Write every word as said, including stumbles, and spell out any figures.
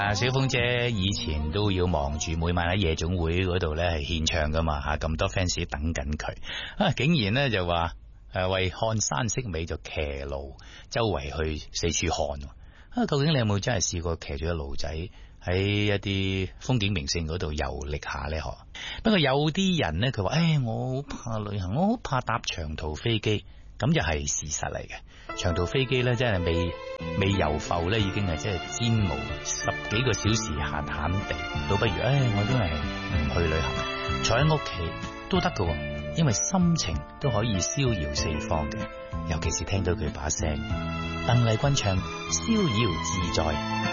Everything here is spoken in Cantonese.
啊，小鳳姐以前都要忙住每晚喺夜總會嗰度咧係獻唱噶嘛吓，咁多 fans 等緊佢啊，竟然咧就話誒為看山色美就騎驢周圍去四處看啊！究竟你有冇真係試過騎住個驢仔喺一啲風景名勝嗰度遊歷下呢？嗬，不過有啲人呢，佢話誒我好怕旅行，我好怕搭長途飛機，咁就係事實嚟嘅。長途飛機咧，真係未未遊埠咧，已經係即係煎熬十幾個小時，閒閒地，倒不如誒，我都係唔去旅行，坐喺屋企都得噶，因為心情都可以逍遙四方嘅，尤其是聽到佢把聲，鄧麗君唱《逍遙自在》。